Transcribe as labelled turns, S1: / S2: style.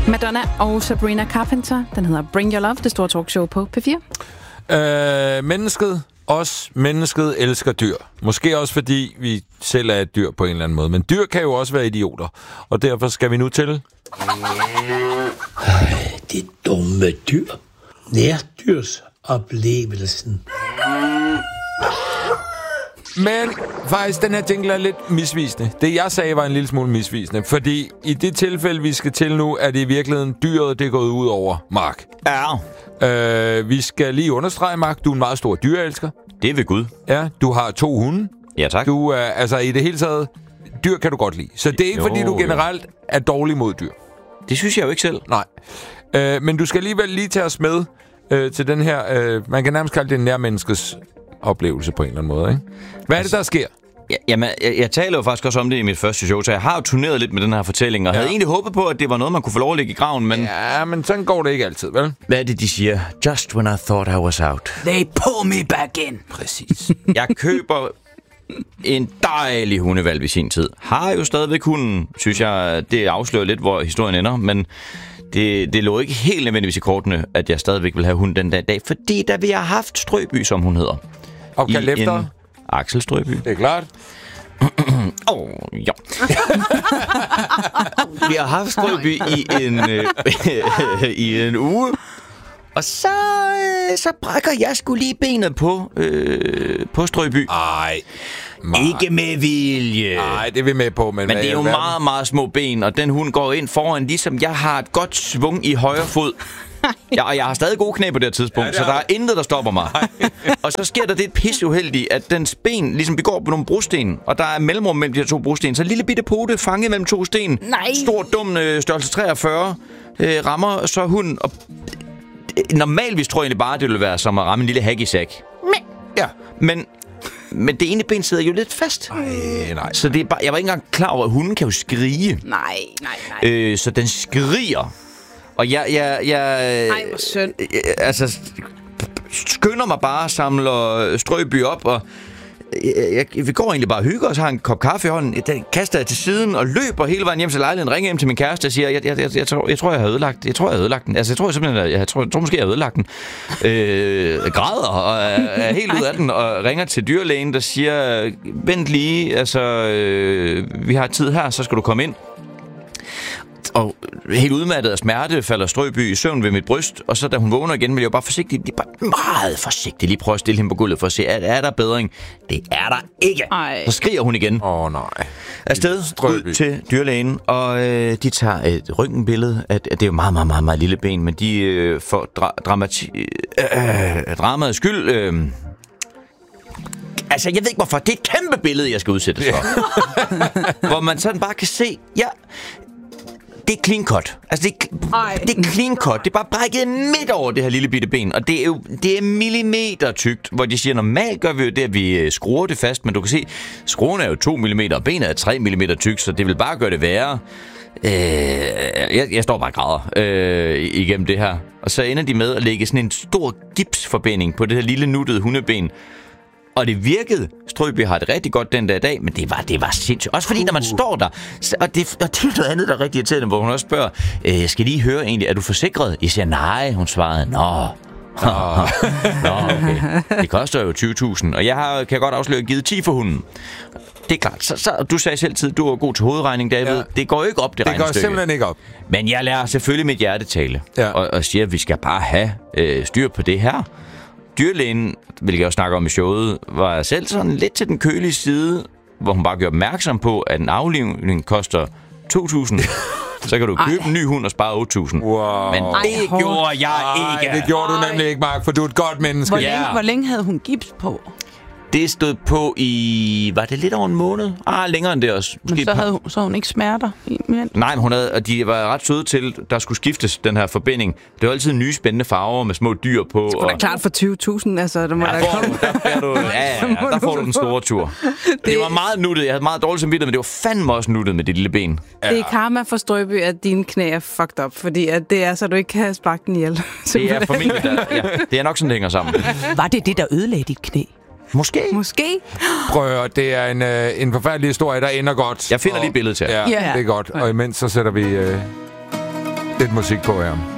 S1: Madonna og Sabrina Carpenter. Den hedder Bring Your Love, det store talkshow på P4.
S2: Mennesket elsker dyr. Måske også fordi vi selv er et dyr på en eller anden måde. Men dyr kan jo også være idioter. Og derfor skal vi nu til...
S3: Det dumme dyr. Nærdyrsoplevelsen.
S2: Men faktisk, den her jingle er lidt misvisende. Det, jeg sagde, var en lille smule misvisende. Fordi i det tilfælde, vi skal til nu, er det i virkeligheden dyret, det er gået ud over Mark.
S4: Ja.
S2: Vi skal lige understrege, Mark, du er en meget stor dyreelsker.
S4: Det er ved Gud.
S2: Ja, du har 2 hunde.
S4: Ja, tak.
S2: Du er, altså i det hele taget, dyr kan du godt lide. Så det er ikke, fordi du generelt er dårlig mod dyr.
S4: Det synes jeg jo ikke selv.
S2: Nej. Men du skal alligevel lige tage os med til den her, man kan nærmest kalde det en nærmenneskes oplevelse på en eller anden måde, ikke? Hvad er det, der sker?
S4: Jamen, jeg taler jo faktisk også om det i mit første show, så jeg har jo turneret lidt med den her fortælling, og havde egentlig håbet på, at det var noget, man kunne få lov at lægge i graven, men...
S2: Ja, men sådan går det ikke altid, vel?
S4: Hvad er det, de siger? Just when I thought I was out.
S1: They pull me back in.
S2: Præcis.
S4: Jeg køber en dejlig hundevalg i sin tid. Har jo stadigvæk hunden, synes jeg, det afslører lidt, hvor historien ender, men... Det lå ikke helt nødvendigvis i kortene, at jeg stadigvæk vil have hund den dag, fordi da vi har haft Strøby, som hun hedder.
S2: Og kaldt efter?
S4: Axel Strøby.
S2: Det er klart.
S4: Ja. Vi har haft Strøby i en uge, og så brækker jeg sgu lige benet på Strøby.
S2: Ej.
S4: Ikke med vilje.
S2: Nej, det er vi med på. Men
S4: det er jo meget, meget små ben, og den hund går ind foran, ligesom jeg har et godt svung i højre fod. Og jeg har stadig gode knæ på det her tidspunkt, så der er intet, der stopper mig. Og så sker der det pisseuheldige, at dens ben, ligesom vi går på nogle brosten, og der er mellemrum mellem de her 2 brosten, så en lille bitte pote fanget mellem 2 sten.
S1: Nej.
S4: Stor, dum størrelse 43 rammer så hunden. Og normalvis tror jeg egentlig bare, det ville være som at ramme en lille haggisack. Ja, men det ene ben sidder jo lidt fast.
S2: Nej.
S4: Så det er bare, jeg var ikke engang klar over, at hunden kan jo skrige.
S1: Nej.
S4: Så den skriger. Og jeg
S1: Ej, hvor synd.
S4: Altså, skynder mig bare og samler Strøby op, og vi går egentlig bare og hygger os, har en kop kaffe i hånden, den kaster jeg til siden og løber hele vejen hjem til lejligheden, ringer hjem til min kæreste og siger, jeg tror, jeg har ødelagt den. Altså, jeg tror simpelthen, jeg tror måske, jeg har ødelagt den. Græder og er helt ud af den, og ringer til dyrlægen, der siger, vent lige, altså, vi har tid her, så skal du komme ind. Og helt udmattet af smerte falder Strøby i søvn ved mit bryst, og så da hun vågner igen, vil jeg jo bare forsigtigt, meget forsigtigt lige prøve at stille hende på gulvet for at se, er der bedring? Det er der ikke.
S1: Ej.
S4: Så skriger hun igen.
S2: Nej.
S4: Afsted ud til dyrlægen, og de tager et røntgenbillede. Det er jo meget, meget, meget, meget lille ben, men de får dramaets skyld... Altså, jeg ved ikke hvorfor. Det er et kæmpe billede, jeg skal udsættes for. Hvor man sådan bare kan se... Det er clean cut. Altså, det er clean cut. Det er bare brækket midt over det her lille bitte ben. Og det er millimeter tykt, hvor de siger, normalt gør vi jo det, at vi skruer det fast. Men du kan se, skruen er jo 2 mm, og benet er 3 mm tykt, så det vil bare gøre det værre. Jeg står bare og græder igennem det her. Og så ender de med at lægge sådan en stor gipsforbinding på det her lille nuttede hundeben. Og det virkede. Strøby har det rigtig godt den der dag, men det var sindssygt. Også fordi, når man står der, og det er noget andet, der er rigtig irriterende, hvor hun også spørger, jeg skal lige høre egentlig, er du forsikret? Jeg siger nej, hun svarede, nå, okay. Det koster jo 20.000, og jeg kan godt afsløre, givet 10 for hunden. Det er klart. Så du sagde selv tid, du var god til hovedregning, David. Ja. Det går jo ikke op, det regnestykke.
S2: Det går simpelthen ikke op.
S4: Men jeg lærer selvfølgelig mit hjerte tale, og siger, at vi skal bare have styr på det her. Dyrlægen, hvilket jeg også snakker om i showet, var selv sådan lidt til den kølige side, hvor hun bare gjorde opmærksom på, at en aflivning koster 2.000. Så kan du købe en ny hund og spare 8.000.
S2: Wow.
S4: Men det gjorde jeg ikke.
S2: Det gjorde du nemlig ikke, Mark, for du er et godt menneske.
S1: Hvor længe havde hun gips på?
S4: Det stod på i... Var det lidt over en måned? Længere end det også.
S1: Måske men så havde hun ikke smerter?
S4: Nej, men de var ret søde til, der skulle skiftes den her forbinding. Det var altid nye spændende farver med små dyr på.
S1: Det var da klart for 20.000, altså.
S4: Der får du den store tur. Det var meget nuttet. Jeg havde meget dårligt samvittighed, men det var fandme også nuttet med det lille ben.
S1: Ja. Det er karma for Strøby, at dine knæ er fucked up, fordi at det er så, du ikke kan sparke den ihjel.
S4: Det er familie, det er nok sådan, det hænger sammen.
S5: Var det, der ødelagde dit knæ?
S1: Måske.
S2: Prøv, det er en forfærdelig historie, der ender godt.
S4: Jeg finder lige billedet til.
S2: Ja, det er godt. Og imens så sætter vi lidt musik på her.